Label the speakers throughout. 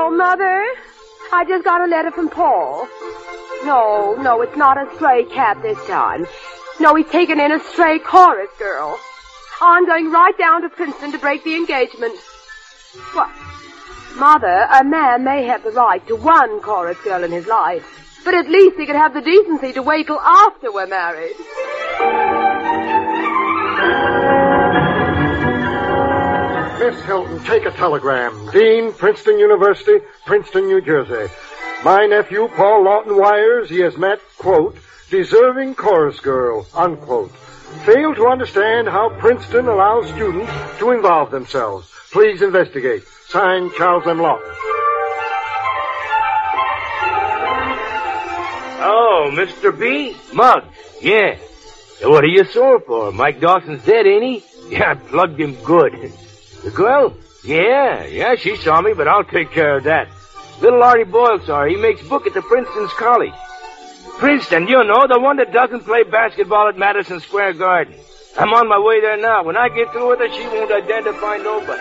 Speaker 1: Hello, Mother. I just got a letter from Paul. No, it's not a stray cat this time. No, he's taken in a stray chorus girl. I'm going right down to Princeton to break the engagement. What? Mother, a man may have the right to one chorus girl in his life, but at least he could have the decency to wait till after we're married.
Speaker 2: Miss Hilton, take a telegram. Dean, Princeton University, Princeton, New Jersey. My nephew, Paul Lawton Wires, he has met, quote, deserving chorus girl, unquote. Failed to understand how Princeton allows students to involve themselves. Please investigate. Signed, Charles M. Lawton.
Speaker 3: Oh, Mr. B? Mug, yeah. What are you sore for? Mike Dawson's dead, ain't he? Yeah, I plugged him good. The girl? Yeah, she saw me, but I'll take care of that. Little Artie Boyle saw her. He makes book at the Princeton's college. Princeton, you know, the one that doesn't play basketball at Madison Square Garden. I'm on my way there now. When I get through with her, she won't identify nobody.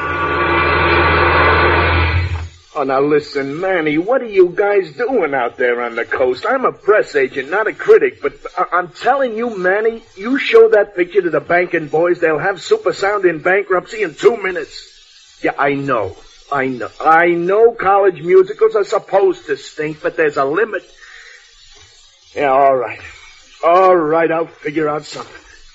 Speaker 4: Oh, now listen, Manny, what are you guys doing out there on the coast? I'm a press agent, not a critic, but I'm telling you, Manny, you show that picture to the banking boys, they'll have Supersound in bankruptcy in 2 minutes. Yeah, I know college musicals are supposed to stink, but there's a limit. Yeah, all right, I'll figure out something.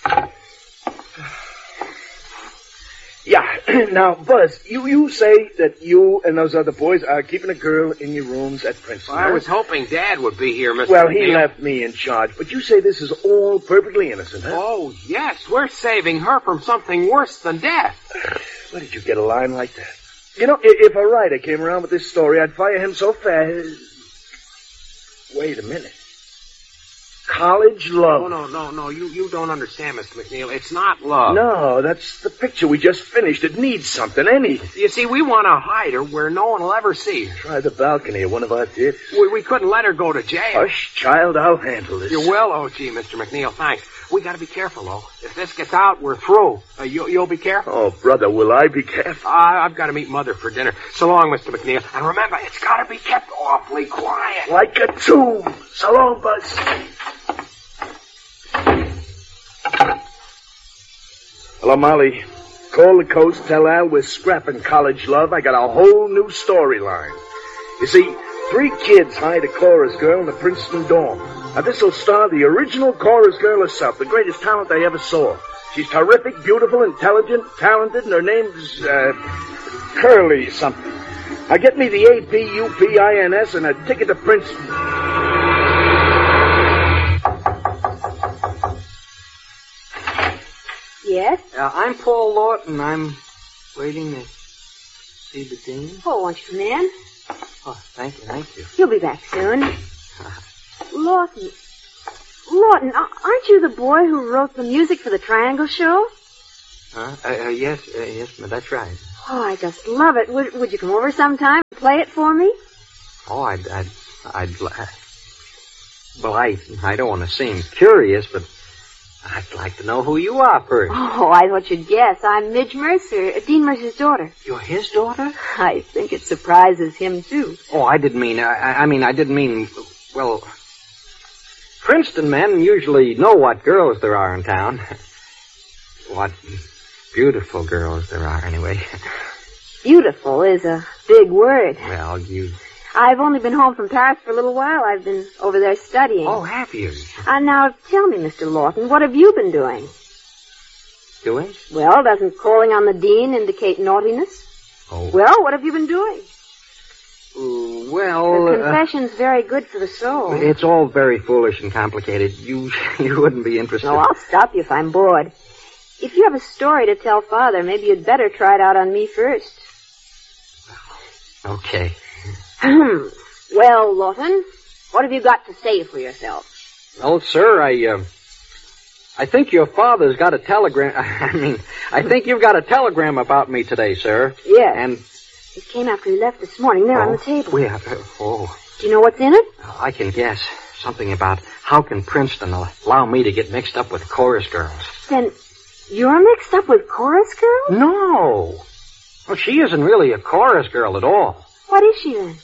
Speaker 4: Yeah, now, Buzz, you say that you and those other boys are keeping a girl in your rooms at Princeton.
Speaker 5: Well, I was hoping Dad would be here, Mr.
Speaker 4: Well,
Speaker 5: McNeil.
Speaker 4: he left me in charge, but you say this is all perfectly innocent, huh?
Speaker 5: Oh, yes, we're saving her from something worse than death.
Speaker 4: Where did you get a line like that? You know, if a writer came around with this story, I'd fire him so fast. Wait a minute. College love.
Speaker 5: No, you don't understand, Mr. McNeil. It's not love.
Speaker 4: No, that's the picture we just finished. It needs something, anything.
Speaker 5: You see, we want to hide her where no one will ever see her.
Speaker 4: Try the balcony of one of our dips.
Speaker 5: We couldn't let her go to jail.
Speaker 4: Hush, child, I'll handle this.
Speaker 5: You will, O.G., Mr. McNeil, thanks. We got to be careful, though. If this gets out, we're through. You'll be careful?
Speaker 4: Oh, brother, will I be careful?
Speaker 5: I've got to meet Mother for dinner. So long, Mr. McNeil. And remember, it's got to be kept awfully quiet.
Speaker 4: Like a tomb. So long, Buzz. Hello, Molly. Call the coast, tell Al we're scrapping college love. I got a whole new storyline. You see, 3 kids hired a chorus girl in the Princeton dorm. Now, this'll star the original chorus girl herself, the greatest talent I ever saw. She's terrific, beautiful, intelligent, talented, and her name's, Curly something. Now, get me the APUPINS and a ticket to Princeton.
Speaker 1: Yes?
Speaker 6: I'm Paul Lawton. I'm waiting to see the dean.
Speaker 1: Oh, won't you come in?
Speaker 6: Oh, thank you.
Speaker 1: He'll be back soon. Lawton, aren't you the boy who wrote the music for the Triangle Show?
Speaker 6: Yes, but that's right.
Speaker 1: Oh, I just love it. Would you come over sometime and play it for me?
Speaker 6: Oh, well, I don't want to seem curious, but I'd like to know who you are first.
Speaker 1: Oh, I thought you'd guess. I'm Midge Mercer, Dean Mercer's daughter.
Speaker 6: You're his daughter?
Speaker 1: I think it surprises him, too.
Speaker 6: Oh, I didn't mean, well, Princeton men usually know what girls there are in town. What beautiful girls there are, anyway.
Speaker 1: Beautiful is a big word.
Speaker 6: Well,
Speaker 1: I've only been home from Paris for a little while. I've been over there studying.
Speaker 6: Oh, have you?
Speaker 1: Now, tell me, Mr. Lawton, what have you been doing?
Speaker 6: Doing?
Speaker 1: Well, doesn't calling on the dean indicate naughtiness?
Speaker 6: Oh.
Speaker 1: Well, what have you been doing?
Speaker 6: Well...
Speaker 1: The confession's very good for the soul.
Speaker 6: It's all very foolish and complicated. You wouldn't be interested.
Speaker 1: No, I'll stop you if I'm bored. If you have a story to tell Father, maybe you'd better try it out on me first.
Speaker 6: Okay.
Speaker 1: Well, Lawton, what have you got to say for yourself?
Speaker 6: Well, sir, I think your father's got a telegram. I think you've got a telegram about me today, sir.
Speaker 1: Yes.
Speaker 6: And
Speaker 1: it came after he left this morning. There on the table.
Speaker 6: Yeah.
Speaker 1: Do you know what's in it?
Speaker 6: I can guess. Something about how can Princeton allow me to get mixed up with chorus girls.
Speaker 1: Then you're mixed up with chorus girls?
Speaker 6: No. Well, she isn't really a chorus girl at all.
Speaker 1: What is she then?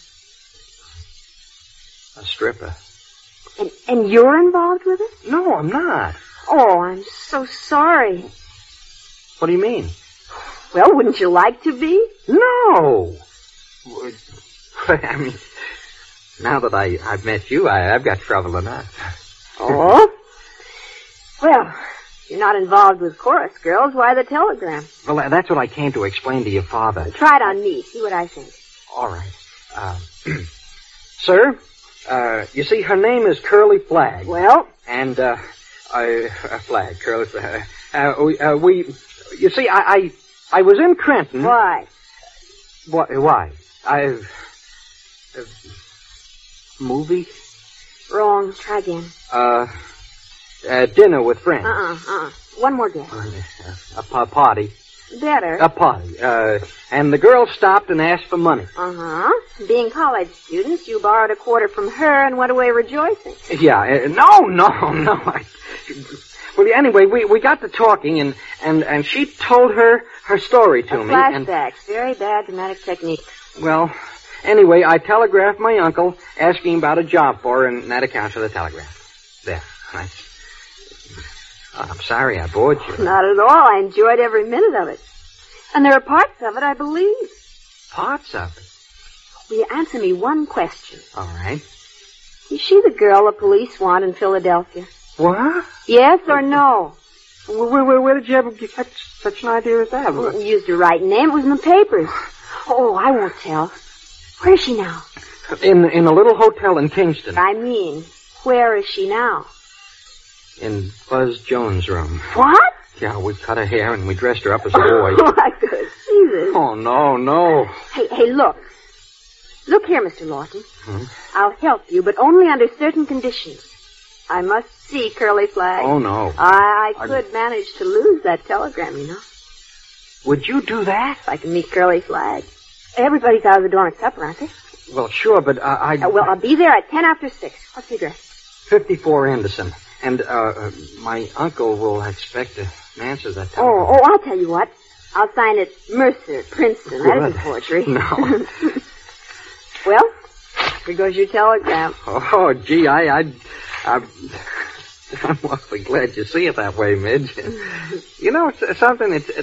Speaker 6: A stripper.
Speaker 1: And you're involved with it?
Speaker 6: No, I'm not.
Speaker 1: Oh, I'm so sorry.
Speaker 6: What do you mean?
Speaker 1: Well, wouldn't you like to be?
Speaker 6: No. I mean, now that I've met you, I've got trouble enough.
Speaker 1: Oh? Well, you're not involved with chorus girls. Why the telegram?
Speaker 6: Well, that's what I came to explain to your father.
Speaker 1: Try it on me. See what I think.
Speaker 6: All right. Sir, you see, her name is Curly Flagg.
Speaker 1: Well?
Speaker 6: And, Flagg, Curly Flagg. You see, I was in Trenton.
Speaker 1: Why?
Speaker 6: Why? Movie?
Speaker 1: Wrong. Try again.
Speaker 6: Dinner with friends.
Speaker 1: One more guess.
Speaker 6: A party.
Speaker 1: Better.
Speaker 6: A party. And the girl stopped and asked for money.
Speaker 1: Being college students, you borrowed a quarter from her and went away rejoicing.
Speaker 6: Yeah. No. Well, anyway, we got to talking, and she told her story to me.
Speaker 1: Flashbacks. Very bad dramatic technique.
Speaker 6: Well, anyway, I telegraphed my uncle asking about a job for her, and that accounts for the telegram. There. I'm sorry I bored you.
Speaker 1: Not at all. I enjoyed every minute of it. And there are parts of it I believe.
Speaker 6: Parts of it?
Speaker 1: Will you answer me one question?
Speaker 6: All right.
Speaker 1: Is she the girl the police want in Philadelphia?
Speaker 6: What?
Speaker 1: Yes or no?
Speaker 6: Where did you ever get such an idea as that?
Speaker 1: Well, you used your right name. It was in the papers. Oh, I won't tell. Where is she now?
Speaker 6: In a little hotel in Kingston.
Speaker 1: I mean, where is she now?
Speaker 6: In Buzz Jones' room.
Speaker 1: What?
Speaker 6: Yeah, we cut her hair and we dressed her up as a boy.
Speaker 1: Oh, I could see this.
Speaker 6: Oh, no.
Speaker 1: Hey, look. Look here, Mr. Lawton. I'll help you, but only under certain conditions. I must see Curly Flagg.
Speaker 6: Oh, no.
Speaker 1: I could manage to lose that telegram, you know.
Speaker 6: Would you do that?
Speaker 1: If I can meet Curly Flagg. Everybody's out of the dorm at supper, aren't they?
Speaker 6: Well, sure, but
Speaker 1: well, I'll be there at 6:10. What's the address?
Speaker 6: 54 Anderson. And, my uncle will expect to answer that telegram.
Speaker 1: Oh, I'll tell you what. I'll sign it Mercer, Princeton. That isn't forgery.
Speaker 6: No.
Speaker 1: Well, here goes your telegram.
Speaker 6: Oh, gee, I'm awfully glad you see it that way, Midge. You know, it's something, this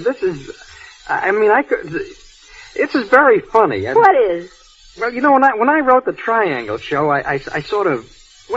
Speaker 6: is very funny.
Speaker 1: What is?
Speaker 6: Well, you know, when I wrote the Triangle Show, I sort of,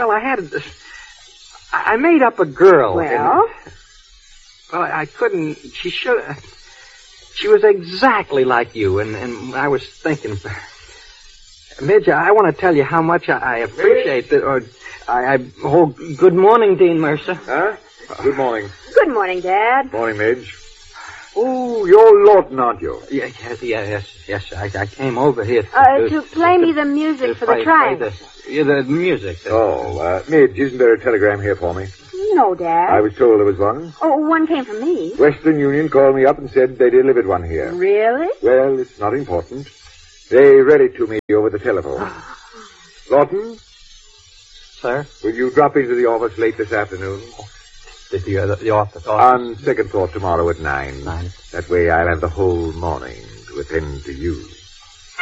Speaker 6: I made up a girl.
Speaker 1: Well?
Speaker 6: I couldn't, she was exactly like you, and I was thinking, Midge, I want to tell you how much I appreciate that, good morning, Dean Mercer.
Speaker 2: Huh? Good morning.
Speaker 1: Good morning, Dad.
Speaker 2: Morning, Midge. Oh, you're Lawton, aren't you?
Speaker 6: Yes. I came over here
Speaker 1: to play me the music for the Triangle.
Speaker 6: The music.
Speaker 2: Midge, isn't there a telegram here for me?
Speaker 1: No, Dad.
Speaker 2: I was told there was one.
Speaker 1: Oh, one came from me.
Speaker 2: Western Union called me up and said they delivered one here.
Speaker 1: Really?
Speaker 2: Well, it's not important. They read it to me over the telephone. Lawton?
Speaker 6: Sir?
Speaker 2: Will you drop into the office late this afternoon?
Speaker 6: The office?
Speaker 2: On second floor tomorrow at 9.
Speaker 6: 9.
Speaker 2: That way I'll have the whole morning to attend to you.